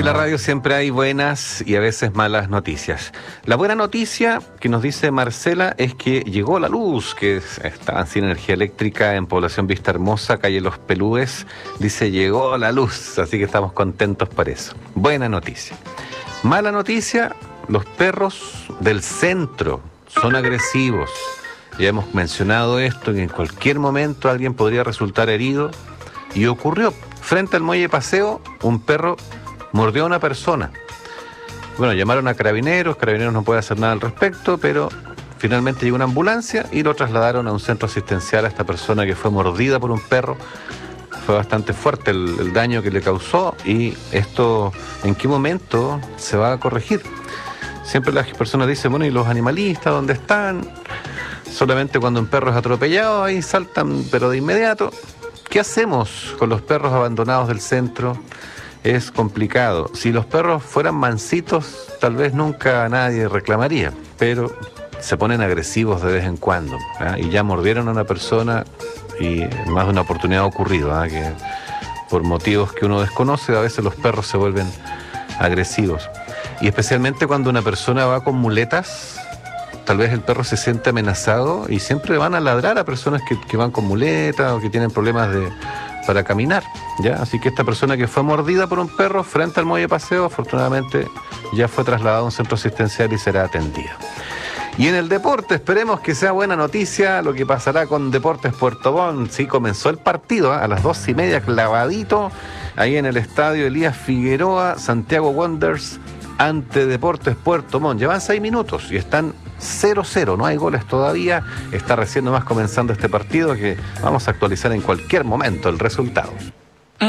la radio siempre hay buenas y a veces malas noticias. La buena noticia que nos dice Marcela es que llegó la luz, que estaban sin energía eléctrica en Población Vista Hermosa, calle Los Pelúes. Dice, llegó la luz, así que estamos contentos por eso. Buena noticia. Mala noticia, los perros del centro son agresivos. Ya hemos mencionado esto, que en cualquier momento alguien podría resultar herido. Y ocurrió, frente al muelle Paseo, un perro mordió a una persona. Bueno, llamaron a Carabineros no puede hacer nada al respecto, pero finalmente llegó una ambulancia y lo trasladaron a un centro asistencial a esta persona que fue mordida por un perro. Fue bastante fuerte el daño que le causó, y esto, ¿en qué momento se va a corregir? Siempre las personas dicen, bueno, ¿y los animalistas dónde están? Solamente cuando un perro es atropellado, ahí saltan, pero de inmediato. ¿Qué hacemos con los perros abandonados del centro? Es complicado. Si los perros fueran mansitos, tal vez nunca nadie reclamaría, pero se ponen agresivos de vez en cuando, ¿eh? Y ya mordieron a una persona y en más de una oportunidad ha ocurrido, ¿eh? Que por motivos que uno desconoce, a veces los perros se vuelven agresivos. Y especialmente cuando una persona va con muletas, tal vez el perro se siente amenazado y siempre van a ladrar a personas que van con muletas o que tienen problemas para caminar, ¿ya? Así que esta persona que fue mordida por un perro frente al muelle Paseo, afortunadamente ya fue trasladada a un centro asistencial y será atendida. Y en el deporte, esperemos que sea buena noticia lo que pasará con Deportes Puerto Montt. Sí, comenzó el partido, ¿eh? A las 2:30, clavadito, ahí en el estadio Elías Figueroa, Santiago Wanderers ante Deportes Puerto Montt. Llevan 6 minutos y están 0-0, no hay goles todavía, está recién nomás comenzando este partido, que vamos a actualizar en cualquier momento el resultado.